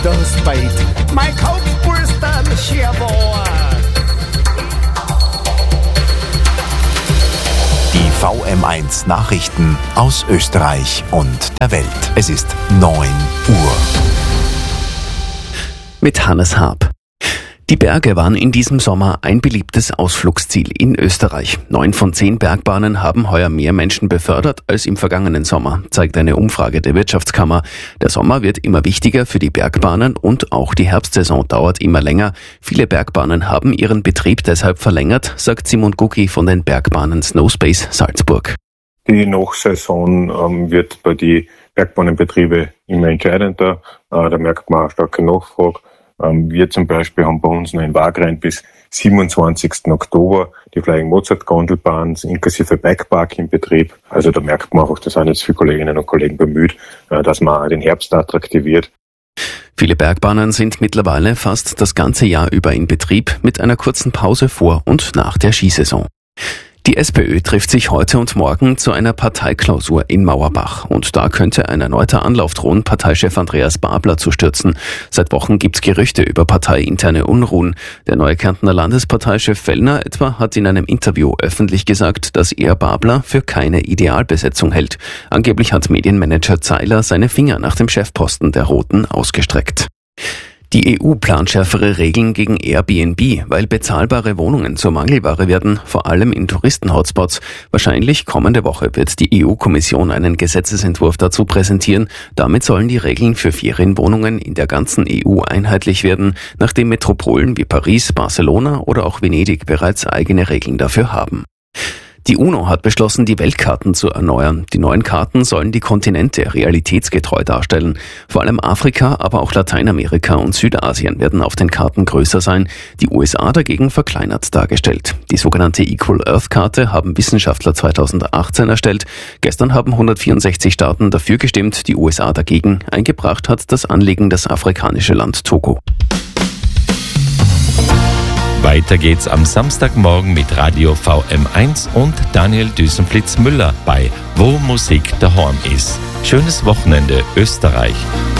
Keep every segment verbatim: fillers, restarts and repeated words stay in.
wieder spät. Mein Kopfbürsten schier war. Die V M eins Nachrichten aus Österreich und der Welt. Es ist neun Uhr. Mit Hannes Haab. Die Berge waren in diesem Sommer ein beliebtes Ausflugsziel in Österreich. Neun von zehn Bergbahnen haben heuer mehr Menschen befördert als im vergangenen Sommer, zeigt eine Umfrage der Wirtschaftskammer. Der Sommer wird immer wichtiger für die Bergbahnen und auch die Herbstsaison dauert immer länger. Viele Bergbahnen haben ihren Betrieb deshalb verlängert, sagt Simon Gucki von den Bergbahnen Snowspace Salzburg. Die Nachsaison ähm, wird bei den Bergbahnenbetrieben immer entscheidender. Äh, da merkt man eine starke Nachfrage. Wir zum Beispiel haben bei uns noch in Wagrain bis siebenundzwanzigsten Oktober die Flying Mozart Gondelbahn inklusive Bikepark in Betrieb. Also da merkt man einfach, da sind jetzt viele Kolleginnen und Kollegen bemüht, dass man den Herbst attraktiviert. Viele Bergbahnen sind mittlerweile fast das ganze Jahr über in Betrieb mit einer kurzen Pause vor und nach der Skisaison. Die SPÖ trifft sich heute und morgen zu einer Parteiklausur in Mauerbach. Und da könnte ein erneuter Anlauf drohen, Parteichef Andreas Babler zu stürzen. Seit Wochen gibt's Gerüchte über parteiinterne Unruhen. Der neue Kärntner Landesparteichef Fellner etwa hat in einem Interview öffentlich gesagt, dass er Babler für keine Idealbesetzung hält. Angeblich hat Medienmanager Zeiler seine Finger nach dem Chefposten der Roten ausgestreckt. Die E U plant schärfere Regeln gegen Airbnb, weil bezahlbare Wohnungen zur Mangelware werden, vor allem in Touristen-Hotspots. Wahrscheinlich kommende Woche wird die E U-Kommission einen Gesetzesentwurf dazu präsentieren. Damit sollen die Regeln für Ferienwohnungen in der ganzen E U einheitlich werden, nachdem Metropolen wie Paris, Barcelona oder auch Venedig bereits eigene Regeln dafür haben. Die UNO hat beschlossen, die Weltkarten zu erneuern. Die neuen Karten sollen die Kontinente realitätsgetreu darstellen. Vor allem Afrika, aber auch Lateinamerika und Südasien werden auf den Karten größer sein, die U S A dagegen verkleinert dargestellt. Die sogenannte Equal Earth Karte haben Wissenschaftler zweitausendachtzehn erstellt. Gestern haben hundertvierundsechzig Staaten dafür gestimmt, die U S A dagegen. Eingebracht hat das Anliegen das afrikanische Land Togo. Weiter geht's am Samstagmorgen mit Radio V M eins und Daniel Düsenflitz-Müller bei Wo Musik daheim ist. Schönes Wochenende, Österreich.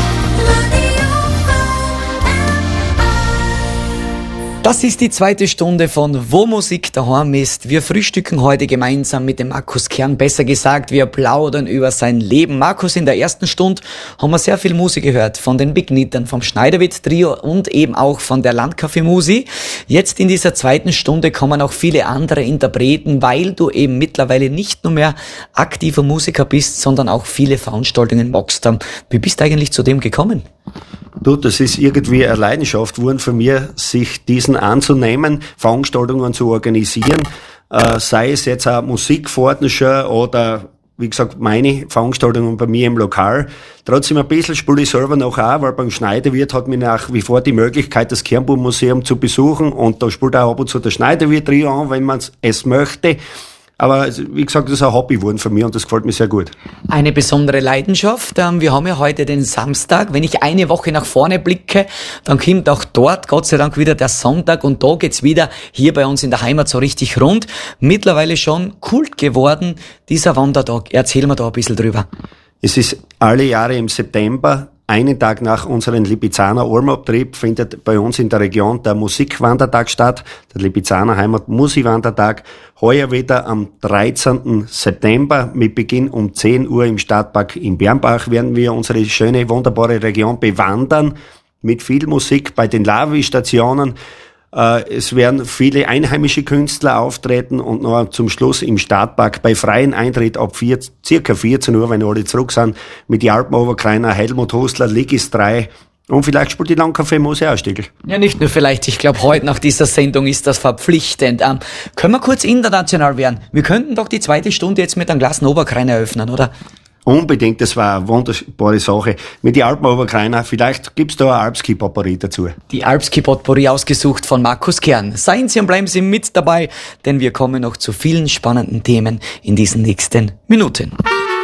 Das ist die zweite Stunde von Wo Musik daheim ist. Wir frühstücken heute gemeinsam mit dem Markus Kern. Besser gesagt, wir plaudern über sein Leben. Markus, in der ersten Stunde haben wir sehr viel Musik gehört. Von den Big Knittern, vom Schneiderwitt-Trio und eben auch von der Landkaffee-Musi. Jetzt in dieser zweiten Stunde kommen auch viele andere Interpreten, weil du eben mittlerweile nicht nur mehr aktiver Musiker bist, sondern auch viele Veranstaltungen magst. Wie bist du eigentlich zu dem gekommen? Du, das ist irgendwie eine Leidenschaft geworden für mich, sich diesen anzunehmen, Veranstaltungen zu organisieren, äh, sei es jetzt auch Musikfortnischer oder, wie gesagt, meine Veranstaltungen bei mir im Lokal. Trotzdem ein bisschen spiele ich selber noch auch, weil beim Schneiderwirt hat mir nach wie vor die Möglichkeit, das Kernbuch-Museum zu besuchen und da spielt auch ab und zu der Schneiderwirt-Trio an, wenn man es möchte. Aber wie gesagt, das ist ein Hobby geworden für mich und das gefällt mir sehr gut. Eine besondere Leidenschaft. Wir haben ja heute den Samstag. Wenn ich eine Woche nach vorne blicke, dann kommt auch dort Gott sei Dank wieder der Sonntag und da geht's wieder hier bei uns in der Heimat so richtig rund. Mittlerweile schon Kult geworden, dieser Wandertag. Erzähl mir da ein bisschen drüber. Es ist alle Jahre im September. Einen Tag nach unserem Lipizzaner Almabtrieb findet bei uns in der Region der Musikwandertag statt, der Lipizzaner Heimat Musikwandertag. Heuer wieder am dreizehnten September mit Beginn um zehn Uhr im Stadtpark in Bernbach werden wir unsere schöne, wunderbare Region bewandern mit viel Musik bei den Lavi-Stationen. Es werden viele einheimische Künstler auftreten und noch zum Schluss im Stadtpark bei freien Eintritt ab vier, circa vierzehn Uhr, wenn alle zurück sind, mit die Alpenoberkreiner, Helmut Hustler, Ligis drei und vielleicht spielt die Landkaffee-Musik auch Stickel. Ja, nicht nur vielleicht. Ich glaube, heute nach dieser Sendung ist das verpflichtend. Ähm, können wir kurz international werden? Wir könnten doch die zweite Stunde jetzt mit einem Glas Oberkrein eröffnen, oder? Unbedingt, das war eine wunderbare Sache. Mit den Alpenoberkreiner, vielleicht gibt's da ein Alpski-Potpourri dazu. Die Alpski-Potpourri ausgesucht von Markus Kern. Seien Sie und bleiben Sie mit dabei, denn wir kommen noch zu vielen spannenden Themen in diesen nächsten Minuten.